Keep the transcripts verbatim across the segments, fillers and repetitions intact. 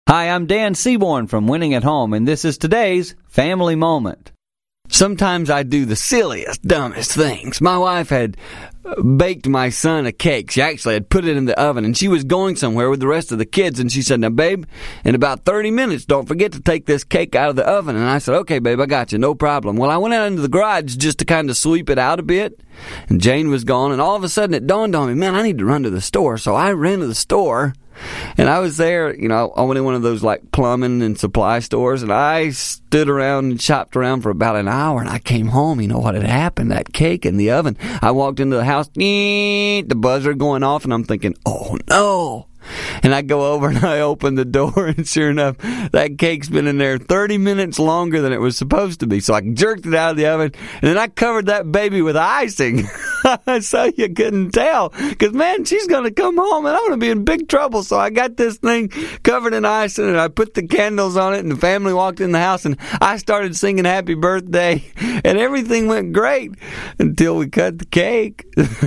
Hi, I'm Dan Seaborn from Winning at Home, and this is today's Family Moment. Sometimes I do the silliest, dumbest things. My wife had baked my son a cake. She actually had put it in the oven, and she was going somewhere with the rest of the kids, and she said, "Now, babe, in about thirty minutes, don't forget to take this cake out of the oven." And I said, "Okay, babe, I got you, no problem." Well, I went out into the garage just to kind of sweep it out a bit, and Jane was gone, and all of a sudden it dawned on me, man, I need to run to the store. So I ran to the store, and I was there, you know, I went in one of those like plumbing and supply stores, and I stood around and shopped around for about an hour, and I came home. You know what had happened? That cake in the oven. I walked into the house, the buzzer going off, and I'm thinking, oh no. And I go over and I open the door, and sure enough, that cake's been in there thirty minutes longer than it was supposed to be. So I jerked it out of the oven, and then I covered that baby with icing. So you couldn't tell. Because, man, she's going to come home, and I'm going to be in big trouble. So I got this thing covered in icing, and I put the candles on it, and the family walked in the house, and I started singing happy birthday, and everything went great until we cut the cake.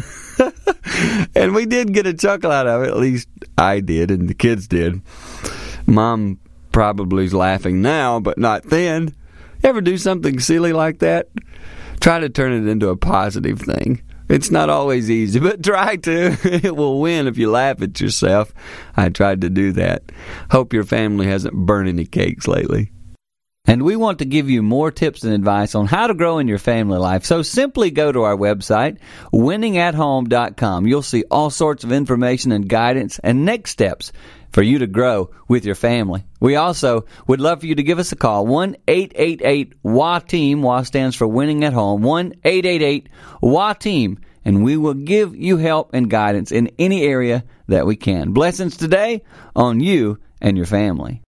And we did get a chuckle out of it. At least I did, and the kids did. Mom probably is laughing now, but not then. Ever do something silly like that? Try to turn it into a positive thing. It's not always easy, but try to. It will win if you laugh at yourself. I tried to do that. Hope your family hasn't burned any cakes lately. And we want to give you more tips and advice on how to grow in your family life. So simply go to our website, winning at home dot com. You'll see all sorts of information and guidance and next steps for you to grow with your family. We also would love for you to give us a call, one eight eight eight W A TEAM. W A stands for Winning at Home, one eight eight eight W A TEAM. And we will give you help and guidance in any area that we can. Blessings today on you and your family.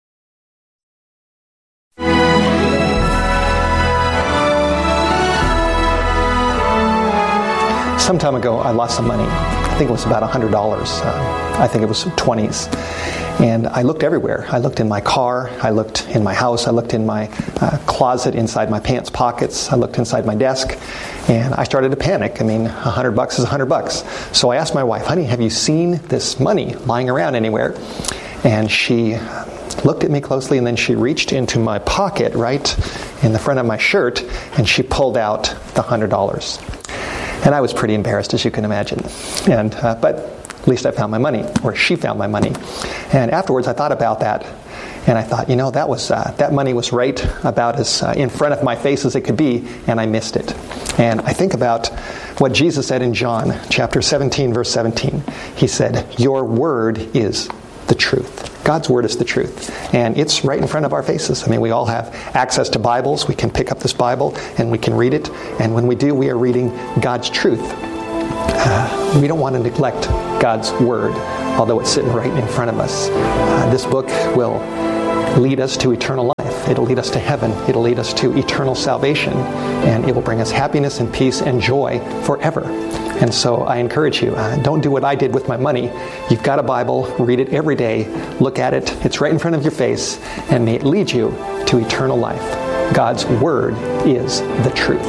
Some time ago, I lost some money. I think it was about one hundred dollars. Uh, I think it was twenties. And I looked everywhere. I looked in my car. I looked in my house. I looked in my uh, closet, inside my pants pockets. I looked inside my desk. And I started to panic. I mean, one hundred bucks is one hundred bucks. So I asked my wife, "Honey, have you seen this money lying around anywhere?" And she looked at me closely, and then she reached into my pocket right in the front of my shirt, and she pulled out the one hundred dollars. And I was pretty embarrassed, as you can imagine. And uh, but at least I found my money, or she found my money. And afterwards, I thought about that, and I thought, you know, that was uh, that money was right about as uh, in front of my face as it could be, and I missed it. And I think about what Jesus said in John chapter seventeen, verse seventeen. He said, "Your word is the truth." God's word is the truth. And it's right in front of our faces. I mean, we all have access to Bibles. We can pick up this Bible and we can read it. And when we do, we are reading God's truth. Uh, we don't want to neglect God's word, although it's sitting right in front of us. Uh, this book will lead us to eternal life. It'll lead us to heaven. It'll lead us to eternal salvation. And it will bring us happiness and peace and joy forever. And so I encourage you, uh, don't do what I did with my money. You've got a Bible, read it every day, look at it, it's right in front of your face, and may it lead you to eternal life. God's word is the truth.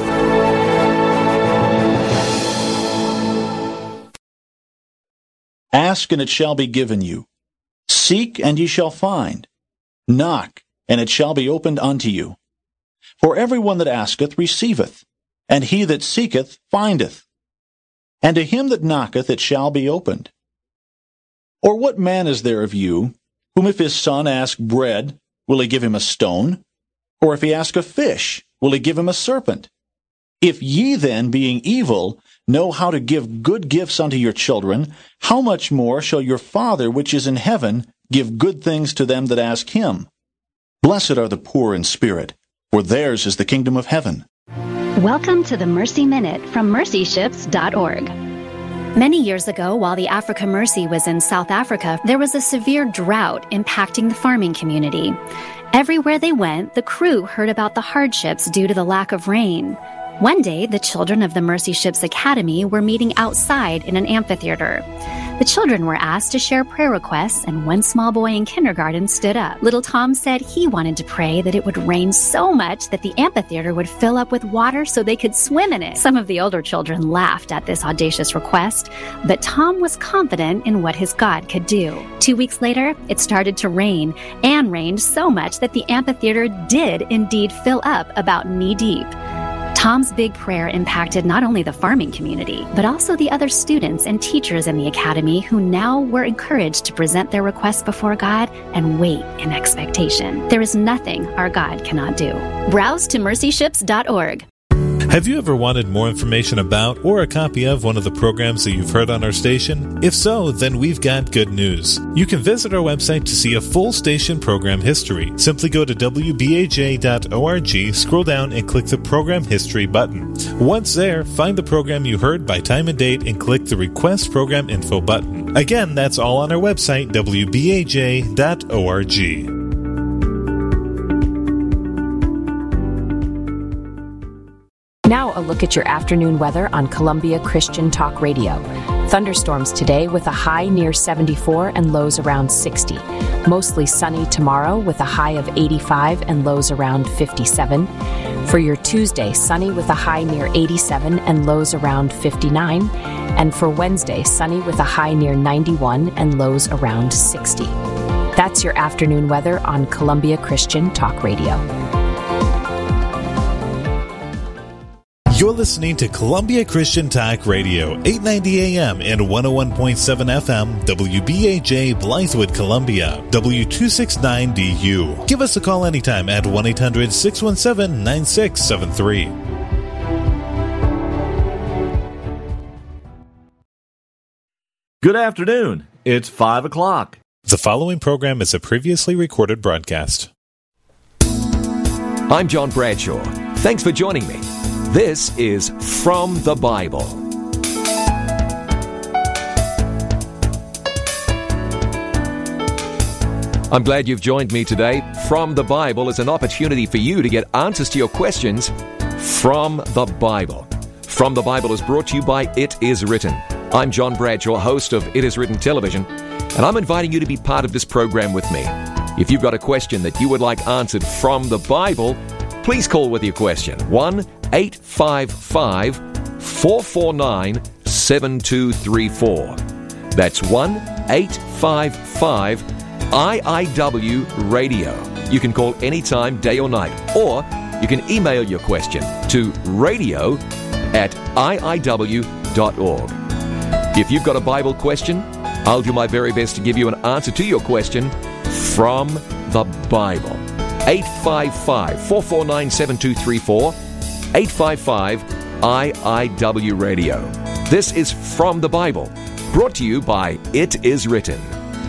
Ask, and it shall be given you. Seek, and ye shall find. Knock, and it shall be opened unto you. For every one that asketh receiveth, and he that seeketh findeth. And to him that knocketh it shall be opened. Or what man is there of you, whom if his son ask bread, will he give him a stone? Or if he ask a fish, will he give him a serpent? If ye then, being evil, know how to give good gifts unto your children, how much more shall your Father which is in heaven give good things to them that ask him? Blessed are the poor in spirit, for theirs is the kingdom of heaven. Welcome to the Mercy Minute from mercy ships dot org. Many years ago, while the Africa Mercy was in South Africa, there was a severe drought impacting the farming community. Everywhere they went, the crew heard about the hardships due to the lack of rain. One day, the children of the Mercy Ships Academy were meeting outside in an amphitheater. The children were asked to share prayer requests, and one small boy in kindergarten stood up. Little Tom said he wanted to pray that it would rain so much that the amphitheater would fill up with water so they could swim in it. Some of the older children laughed at this audacious request, but Tom was confident in what his God could do. Two weeks later, it started to rain, and rained so much that the amphitheater did indeed fill up about knee-deep. Tom's big prayer impacted not only the farming community, but also the other students and teachers in the academy who now were encouraged to present their requests before God and wait in expectation. There is nothing our God cannot do. Browse to mercy ships dot org. Have you ever wanted more information about or a copy of one of the programs that you've heard on our station? If so, then we've got good news. You can visit our website to see a full station program history. Simply go to w b a j dot org, scroll down, and click the Program History button. Once there, find the program you heard by time and date and click the Request Program Info button. Again, that's all on our website, w b a j dot org. Now a look at your afternoon weather on Columbia Christian Talk Radio. Thunderstorms today with a high near seventy-four and lows around sixty. Mostly sunny tomorrow with a high of eighty-five and lows around fifty-seven. For your Tuesday, sunny with a high near eighty-seven and lows around fifty-nine. And for Wednesday, sunny with a high near ninety-one and lows around sixty. That's your afternoon weather on Columbia Christian Talk Radio. You're listening to Columbia Christian Talk Radio, eight ninety A M and one oh one point seven F M, W B A J, Blythewood, Columbia, W two sixty-nine D U. Give us a call anytime at one eight hundred six one seven nine six seven three. Good afternoon. It's five o'clock. The following program is a previously recorded broadcast. I'm John Bradshaw. Thanks for joining me. This is From the Bible. I'm glad you've joined me today. From the Bible is an opportunity for you to get answers to your questions from the Bible. From the Bible is brought to you by It Is Written. I'm John Bradshaw, host of It Is Written Television, and I'm inviting you to be part of this program with me. If you've got a question that you would like answered from the Bible, please call with your question. one eight five five four four nine seven two three four. That's one eight five five I I W radio. You can call anytime, day or night, or you can email your question to radio at I I W dot org. If you've got a Bible question, I'll do my very best to give you an answer to your question from the Bible. eight five five four four nine seven two three four. eight five five I I W radio. This is From the Bible, brought to you by It Is Written.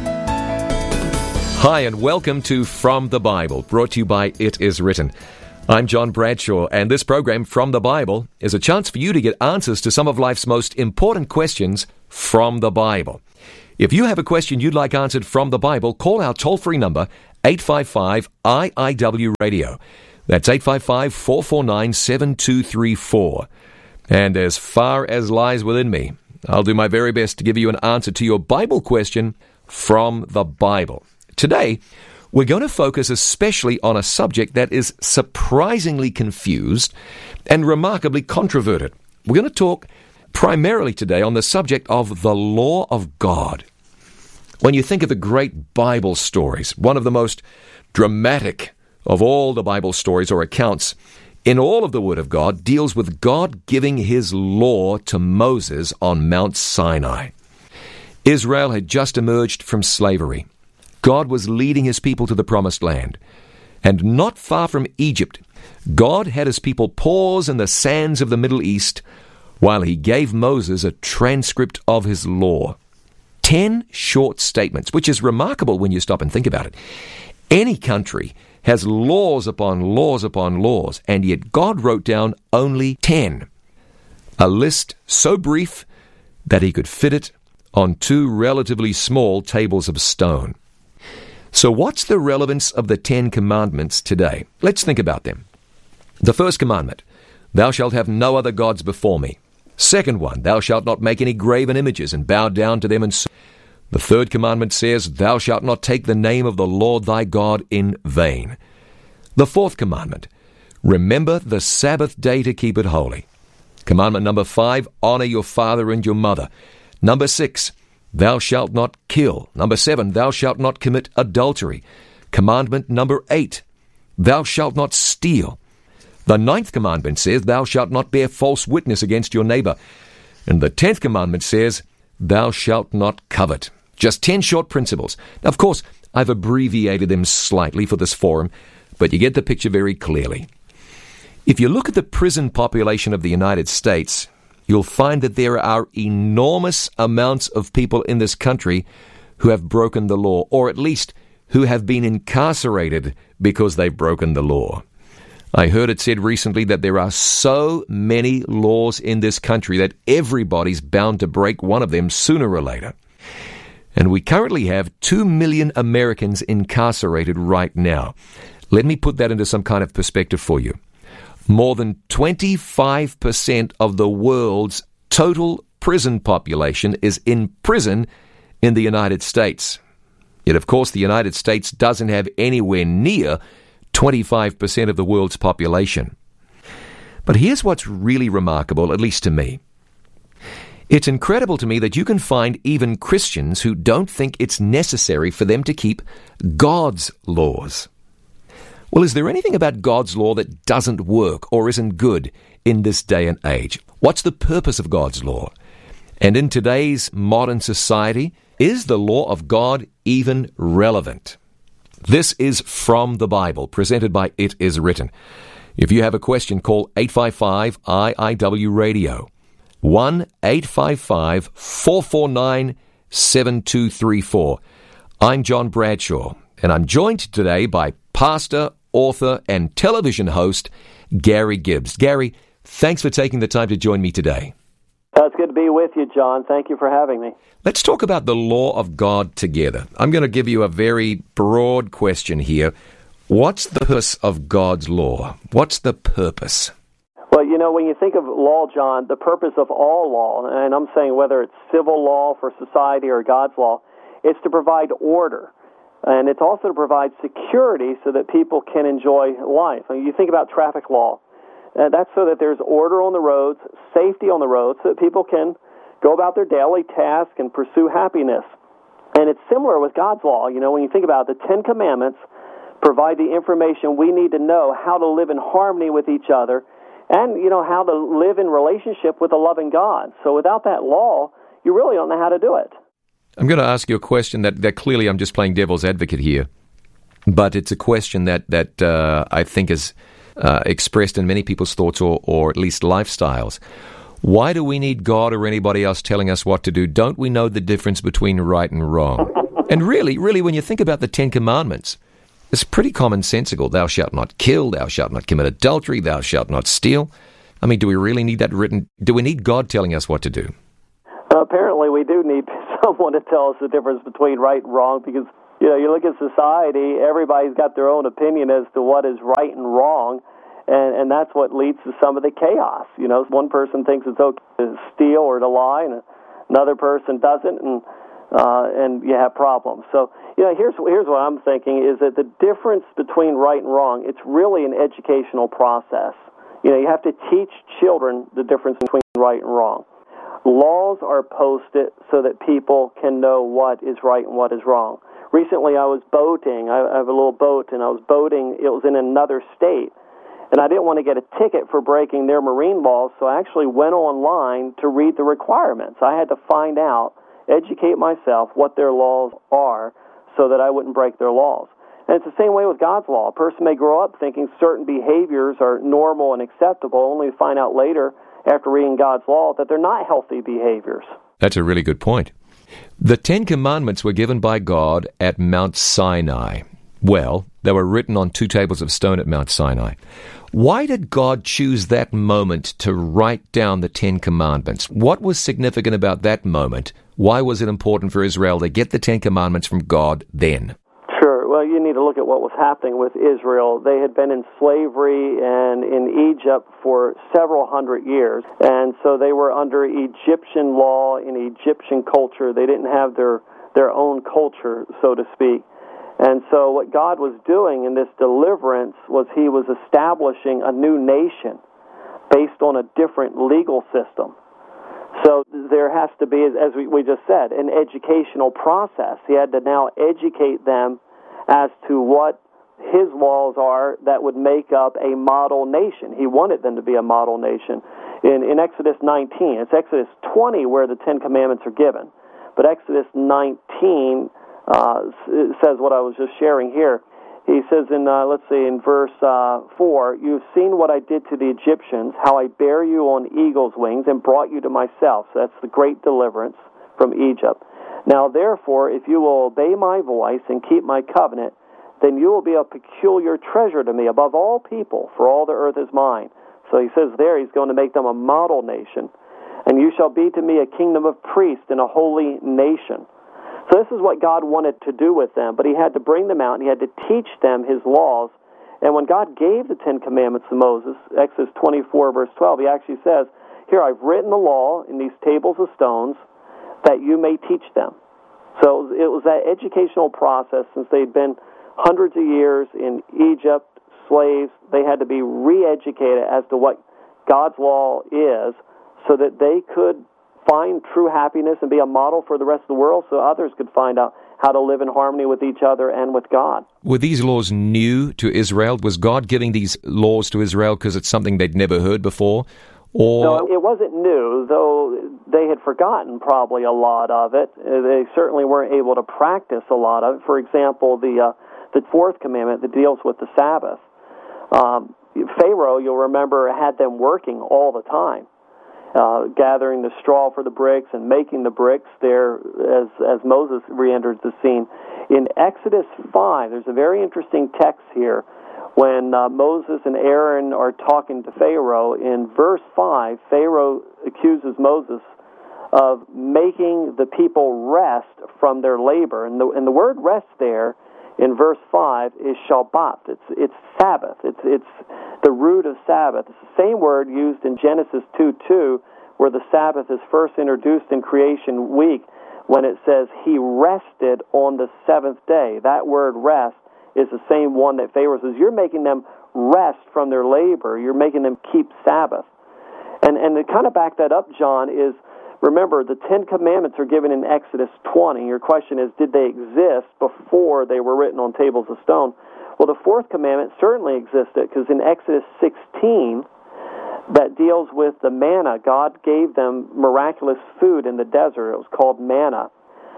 Hi, and welcome to From the Bible, brought to you by It Is Written. I'm John Bradshaw, and this program, From the Bible, is a chance for you to get answers to some of life's most important questions from the Bible. If you have a question you'd like answered from the Bible, call our toll-free number, eight five five I I W radio. That's eight five five four four nine seven two three four. And as far as lies within me, I'll do my very best to give you an answer to your Bible question from the Bible. Today, we're going to focus especially on a subject that is surprisingly confused and remarkably controverted. We're going to talk primarily today on the subject of the law of God. When you think of the great Bible stories, one of the most dramatic of all the Bible stories or accounts in all of the Word of God deals with God giving His law to Moses on Mount Sinai. Israel had just emerged from slavery. God was leading His people to the Promised Land. And not far from Egypt, God had His people pause in the sands of the Middle East while He gave Moses a transcript of His law. Ten short statements, which is remarkable when you stop and think about it. Any country has laws upon laws upon laws, and yet God wrote down only ten. A list so brief that He could fit it on two relatively small tables of stone. So what's the relevance of the Ten Commandments today? Let's think about them. The first commandment, thou shalt have no other gods before me. Second one, thou shalt not make any graven images and bow down to them and serve. The third commandment says, thou shalt not take the name of the Lord thy God in vain. The fourth commandment, remember the Sabbath day to keep it holy. Commandment number five, honor your father and your mother. Number six, thou shalt not kill. Number seven, thou shalt not commit adultery. Commandment number eight, thou shalt not steal. The ninth commandment says, thou shalt not bear false witness against your neighbor. And the tenth commandment says, thou shalt not covet. Just ten short principles. Now, of course, I've abbreviated them slightly for this forum, but you get the picture very clearly. If you look at the prison population of the United States, you'll find that there are enormous amounts of people in this country who have broken the law, or at least who have been incarcerated because they've broken the law. I heard it said recently that there are so many laws in this country that everybody's bound to break one of them sooner or later. And we currently have two million Americans incarcerated right now. Let me put that into some kind of perspective for you. More than twenty-five percent of the world's total prison population is in prison in the United States. Yet, of course, the United States doesn't have anywhere near twenty-five percent of the world's population. But here's what's really remarkable, at least to me. It's incredible to me that you can find even Christians who don't think it's necessary for them to keep God's laws. Well, is there anything about God's law that doesn't work or isn't good in this day and age? What's the purpose of God's law? And in today's modern society, is the law of God even relevant? This is From the Bible, presented by It Is Written. If you have a question, call eight five five I I W radio, one eight five five, four four nine, seven two three four. I'm John Bradshaw, and I'm joined today by pastor, author, and television host Gary Gibbs. Gary, thanks for taking the time to join me today. Uh, it's good to be with you, John. Thank you for having me. Let's talk about the law of God together. I'm going to give you a very broad question here. What's the purpose of God's law? What's the purpose? Well, you know, when you think of law, John, the purpose of all law, and I'm saying whether it's civil law for society or God's law, is to provide order. And it's also to provide security so that people can enjoy life. I mean, you think about traffic law. Uh, that's so that there's order on the roads, safety on the roads, so that people can go about their daily task and pursue happiness. And it's similar with God's law. You know, when you think about it, the Ten Commandments provide the information we need to know how to live in harmony with each other and, you know, how to live in relationship with a loving God. So without that law, you really don't know how to do it. I'm going to ask you a question that, that clearly I'm just playing devil's advocate here, but it's a question that, that uh, I think is uh, expressed in many people's thoughts or, or at least lifestyles. Why do we need God or anybody else telling us what to do? Don't we know the difference between right and wrong? And really, really, when you think about the Ten Commandments, it's pretty commonsensical. Thou shalt not kill, thou shalt not commit adultery, thou shalt not steal. I mean, do we really need that written? Do we need God telling us what to do? Uh, apparently we do need someone to tell us the difference between right and wrong because, you know, you look at society, everybody's got their own opinion as to what is right and wrong. And, and that's what leads to some of the chaos. You know, one person thinks it's okay to steal or to lie, and another person doesn't, and uh, and you have problems. So, you know, here's here's what I'm thinking is that the difference between right and wrong, it's really an educational process. You know, you have to teach children the difference between right and wrong. Laws are posted so that people can know what is right and what is wrong. Recently, I was boating. I have a little boat, and I was boating. It was in another state. And I didn't want to get a ticket for breaking their marine laws, so I actually went online to read the requirements. I had to find out, educate myself what their laws are so that I wouldn't break their laws. And it's the same way with God's law. A person may grow up thinking certain behaviors are normal and acceptable, only to find out later, after reading God's law, that they're not healthy behaviors. That's a really good point. The Ten Commandments were given by God at Mount Sinai. Well, they were written on two tables of stone at Mount Sinai. Why did God choose that moment to write down the Ten Commandments? What was significant about that moment? Why was it important for Israel to get the Ten Commandments from God then? Sure. Well, Well, you need to look at what was happening with Israel. They had been in slavery and in Egypt for several hundred years, and so they were under Egyptian law and Egyptian culture. They didn't have their, their own culture, so to speak. And so what God was doing in this deliverance was he was establishing a new nation based on a different legal system. So there has to be, as we, we just said, an educational process. He had to now educate them as to what his laws are that would make up a model nation. He wanted them to be a model nation. In, in Exodus nineteen, it's Exodus twenty where the Ten Commandments are given, but Exodus nineteen uh, says what I was just sharing here. He says in, uh, let's see, in verse uh, four, "You've seen what I did to the Egyptians, how I bare you on eagle's wings and brought you to myself." So that's the great deliverance from Egypt. "Now, therefore, if you will obey my voice and keep my covenant, then you will be a peculiar treasure to me above all people, for all the earth is mine." So he says there he's going to make them a model nation. "And you shall be to me a kingdom of priests and a holy nation." So this is what God wanted to do with them, but he had to bring them out and he had to teach them his laws. And when God gave the Ten Commandments to Moses, Exodus twenty-four, verse twelve, he actually says, "Here, I've written the law in these tables of stones that you may teach them." So it was that educational process. Since they'd been hundreds of years in Egypt, slaves, they had to be re-educated as to what God's law is so that they could find true happiness and be a model for the rest of the world so others could find out how to live in harmony with each other and with God. Were these laws new to Israel? Was God giving these laws to Israel because it's something they'd never heard before? Or No, it wasn't new, though they had forgotten probably a lot of it. They certainly weren't able to practice a lot of it. For example, the uh, the fourth commandment that deals with the Sabbath. Um, Pharaoh, you'll remember, had them working all the time. Uh, gathering the straw for the bricks and making the bricks there as, as Moses re-enters the scene. In Exodus five, there's a very interesting text here. When uh, Moses and Aaron are talking to Pharaoh, in verse five, Pharaoh accuses Moses of making the people rest from their labor. And the, and the word rest there in verse five is Shabbat. It's, it's Sabbath. It's, it's the root of Sabbath. It's the same word used in Genesis two two, where the Sabbath is first introduced in creation week, when it says, "He rested on the seventh day." That word rest is the same one that Pharaoh says, you're making them rest from their labor. You're making them keep Sabbath. And, and to kind of back that up, John, is, remember, the Ten Commandments are given in Exodus twenty. Your question is, did they exist before they were written on tables of stone? Well, the fourth commandment certainly existed, because in Exodus sixteen, that deals with the manna. God gave them miraculous food in the desert. It was called manna.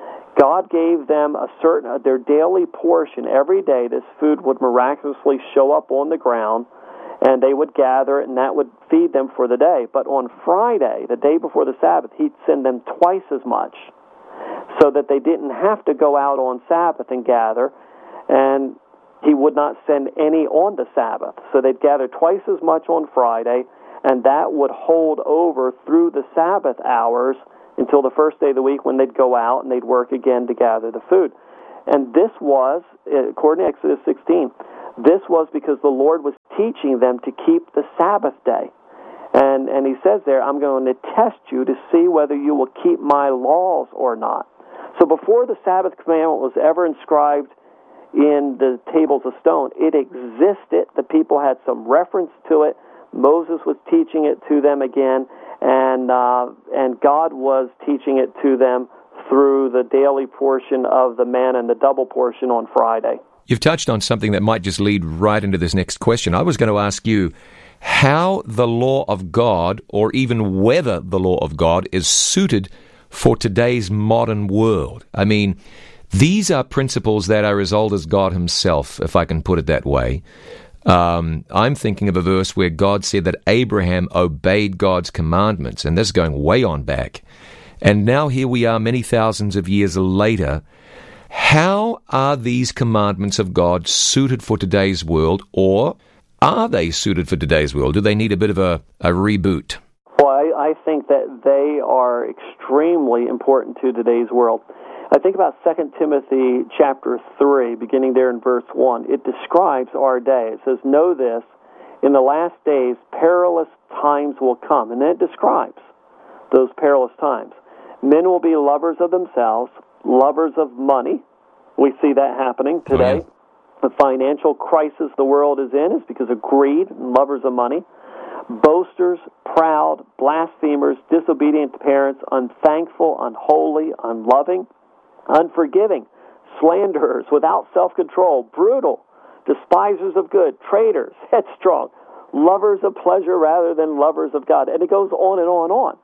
God gave them a certain uh, their daily portion every day. This food would miraculously show up on the ground, and they would gather it, and that would feed them for the day. But on Friday, the day before the Sabbath, he'd send them twice as much, so that they didn't have to go out on Sabbath and gather, and he would not send any on the Sabbath. So they'd gather twice as much on Friday, and that would hold over through the Sabbath hours until the first day of the week, when they'd go out and they'd work again to gather the food. And this was, according to Exodus sixteen, this was because the Lord was teaching them to keep the Sabbath day. And and he says there, "I'm going to test you to see whether you will keep my laws or not." So before the Sabbath commandment was ever inscribed in the tables of stone, it existed. The people had some reference to it. Moses was teaching it to them again, and uh, and God was teaching it to them through the daily portion of the manna and the double portion on Friday. You've touched on something that might just lead right into this next question. I was going to ask you how the law of God, or even whether the law of God, is suited for today's modern world. I mean, these are principles that are as old as God himself, if I can put it that way. Um, I'm thinking of a verse where God said that Abraham obeyed God's commandments, and this is going way on back. And now here we are many thousands of years later. How are these commandments of God suited for today's world, or are they suited for today's world? Do they need a bit of a, a reboot? Well, I, I think that they are extremely important to today's world. I think about Second Timothy chapter three, beginning there in verse one. It describes our day. It says, "Know this, in the last days perilous times will come." And then it describes those perilous times. "Men will be lovers of themselves, lovers of money." We see that happening today. Oh, yeah. The financial crisis the world is in is because of greed and lovers of money. "Boasters, proud, blasphemers, disobedient to parents, unthankful, unholy, unloving, unforgiving, slanderers, without self-control, brutal, despisers of good, traitors, headstrong, lovers of pleasure rather than lovers of God." And it goes on and on and on.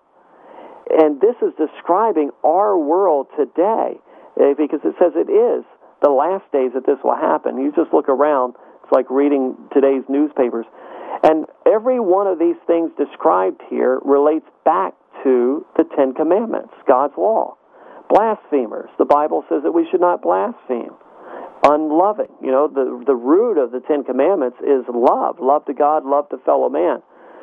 And this is describing our world today, because it says it is the last days that this will happen. You just look around, it's like reading today's newspapers. And every one of these things described here relates back to the Ten Commandments, God's law. Blasphemers, the Bible says that we should not blaspheme. Unloving, you know, the, the root of the Ten Commandments is love, love to God, love to fellow man.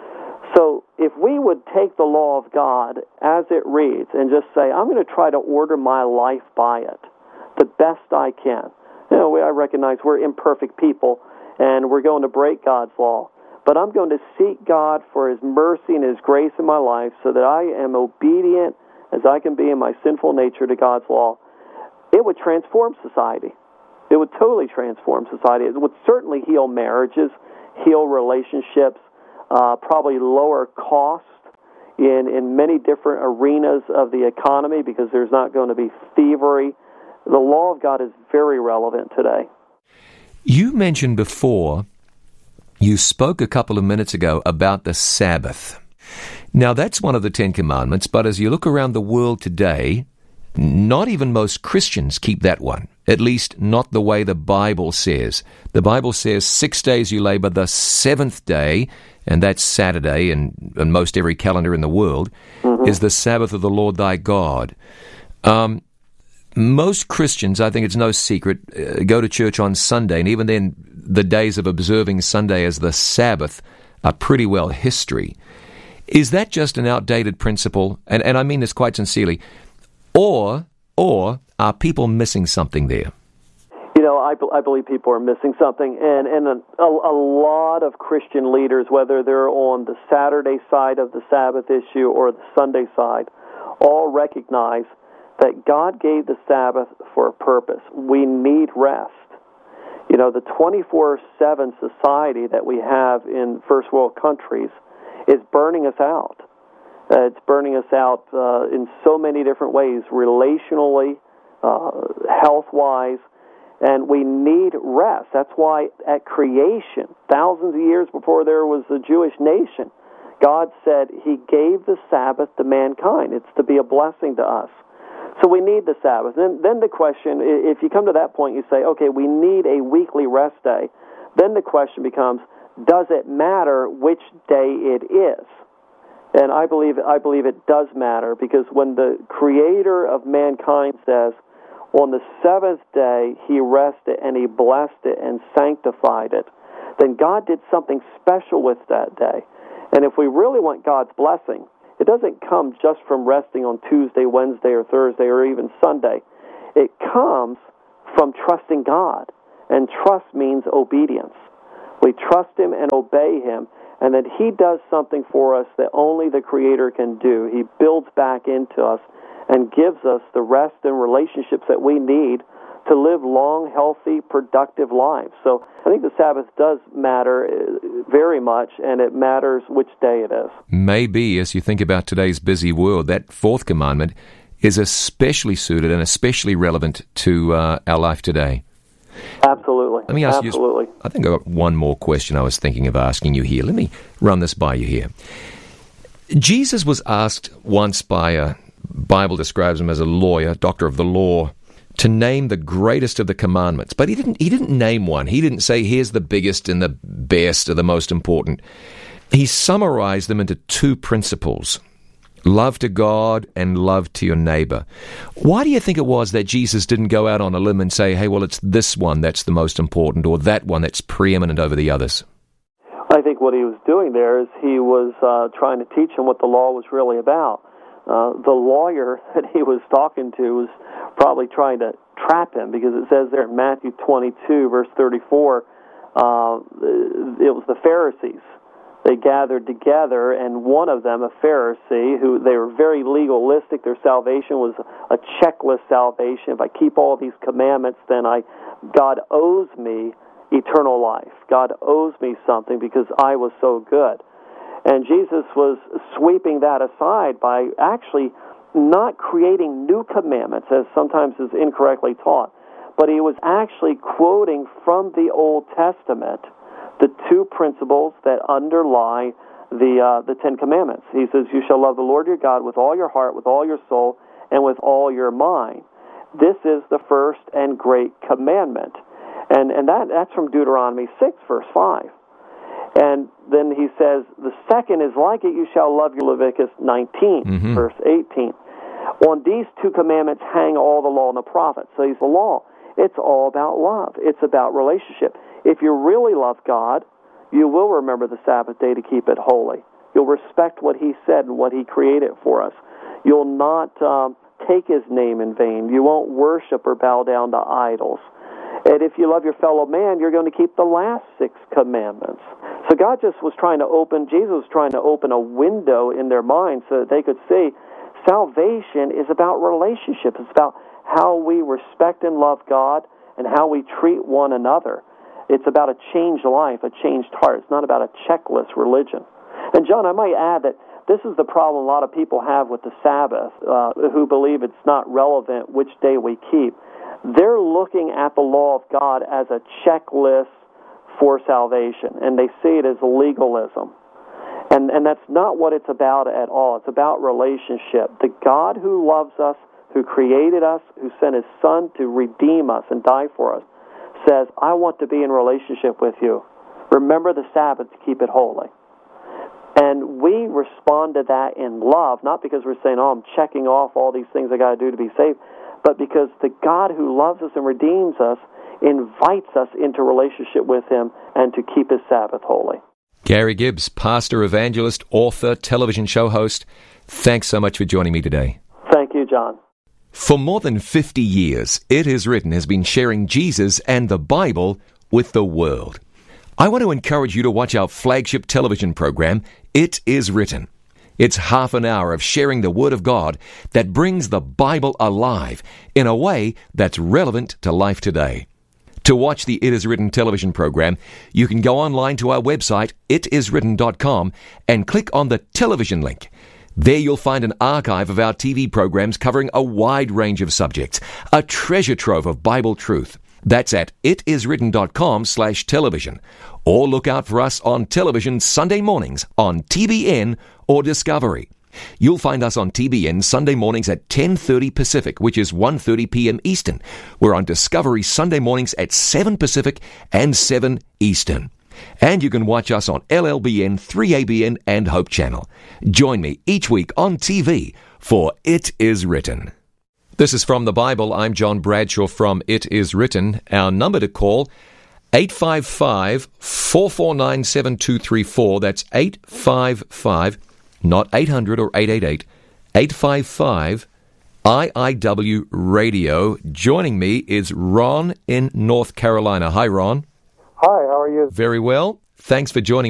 So if we would take the law of God as it reads and just say, I'm going to try to order my life by it the best I can. You know, I recognize we're imperfect people and we're going to break God's law. But I'm going to seek God for His mercy and His grace in my life so that I am obedient as I can be in my sinful nature to God's law. It would transform society. It would totally transform society. It would certainly heal marriages, heal relationships, uh, probably lower cost in, in many different arenas of the economy because there's not going to be thievery. The law of God is very relevant today. You mentioned before, you spoke a couple of minutes ago about the Sabbath. Now, that's one of the Ten Commandments, but as you look around the world today, not even most Christians keep that one, at least not the way the Bible says. The Bible says six days you labor, the seventh day, and that's Saturday in, in most every calendar in the world, mm-hmm. is the Sabbath of the Lord thy God. Um, most Christians, I think it's no secret, uh, go to church on Sunday, and even then the days of observing Sunday as the Sabbath are pretty well history. Is that just an outdated principle? And, and I mean this quite sincerely. Or, or are people missing something there? You know, I, I believe people are missing something, and, and a, a, a lot of Christian leaders, whether they're on the Saturday side of the Sabbath issue or the Sunday side, all recognize that God gave the Sabbath for a purpose. We need rest. You know, the twenty-four seven society that we have in first world countries is burning us out. Uh, it's burning us out uh, in so many different ways, relationally, uh, health-wise, and we need rest. That's why at creation, thousands of years before there was a Jewish nation, God said He gave the Sabbath to mankind. It's to be a blessing to us. So we need the Sabbath. Then, then the question, if you come to that point, you say, okay, we need a weekly rest day. Then the question becomes, does it matter which day it is? And I believe I believe it does matter, because when the Creator of mankind says, on the seventh day He rested and He blessed it and sanctified it, then God did something special with that day. And if we really want God's blessing, it doesn't come just from resting on Tuesday, Wednesday, or Thursday, or even Sunday. It comes from trusting God. And trust means obedience. We trust Him and obey Him, and that He does something for us that only the Creator can do. He builds back into us and gives us the rest and relationships that we need to live long, healthy, productive lives. So I think the Sabbath does matter very much, and it matters which day it is. Maybe, as you think about today's busy world, that fourth commandment is especially suited and especially relevant to uh, our life today. Absolutely. Let me ask Absolutely. you, I think I've got one more question I was thinking of asking you here. Let me run this by you here. Jesus was asked once by a, Bible describes him as a lawyer, doctor of the law, to name the greatest of the commandments. But he didn't he didn't name one. He didn't say, here's the biggest and the best or the most important. He summarized them into two principles: love to God and love to your neighbor. Why do you think it was that Jesus didn't go out on a limb and say, hey, well, it's this one that's the most important, or that one that's preeminent over the others? I think what he was doing there is he was uh, trying to teach him what the law was really about. Uh, the lawyer that he was talking to was probably trying to trap him, because it says there in Matthew twenty-two, verse thirty-four, uh, it was the Pharisees. They gathered together, and one of them, a Pharisee, who they were very legalistic. Their salvation was a checklist salvation. If I keep all these commandments, then I, God owes me eternal life. God owes me something because I was so good. And Jesus was sweeping that aside by actually not creating new commandments, as sometimes is incorrectly taught, but he was actually quoting from the Old Testament the two principles that underlie the uh, the Ten Commandments. He says, you shall love the Lord your God with all your heart, with all your soul, and with all your mind. This is the first and great commandment. And and that that's from Deuteronomy six, verse five. And then he says, the second is like it, you shall love your Leviticus nineteen, mm-hmm. verse eighteen. On these two commandments hang all the law and the prophets. So he's the law. It's all about love. It's about relationship. If you really love God, you will remember the Sabbath day to keep it holy. You'll respect what he said and what he created for us. You'll not um, take his name in vain. You won't worship or bow down to idols. And if you love your fellow man, you're going to keep the last six commandments. So God just was trying to open, Jesus was trying to open a window in their minds so that they could see salvation is about relationship. It's about how we respect and love God and how we treat one another. It's about a changed life, a changed heart. It's not about a checklist religion. And John, I might add that this is the problem a lot of people have with the Sabbath, uh, who believe it's not relevant which day we keep. They're looking at the law of God as a checklist for salvation, and they see it as legalism. And, and that's not what it's about at all. It's about relationship. The God who loves us, who created us, who sent his Son to redeem us and die for us, says, I want to be in relationship with you. Remember the Sabbath to keep it holy. And we respond to that in love, not because we're saying, oh, I'm checking off all these things I got to do to be saved, but because the God who loves us and redeems us invites us into relationship with him and to keep his Sabbath holy. Gary Gibbs, pastor, evangelist, author, television show host, thanks so much for joining me today. Thank you, John. For more than fifty years, It Is Written has been sharing Jesus and the Bible with the world. I want to encourage you to watch our flagship television program, It Is Written. It's half an hour of sharing the Word of God that brings the Bible alive in a way that's relevant to life today. To watch the It Is Written television program, you can go online to our website, it is written dot com, and click on the television link. There you'll find an archive of our T V programs covering a wide range of subjects, a treasure trove of Bible truth. That's at it is written dot com slash television. Or look out for us on television Sunday mornings on T B N or Discovery. You'll find us on T B N Sunday mornings at ten thirty Pacific, which is one thirty p.m. Eastern. We're on Discovery Sunday mornings at seven Pacific and seven Eastern. And you can watch us on L L B N, three A B N, and Hope Channel. Join me each week on T V for It Is Written. This is From the Bible. I'm John Bradshaw from It Is Written. Our number to call, eight five five, four four nine, seven two three four. That's eight five five, not eight hundred or eight eight eight, eight five five I I W Radio. Joining me is Ron in North Carolina. Hi, Ron. Hi, how are you? Very well. Thanks for joining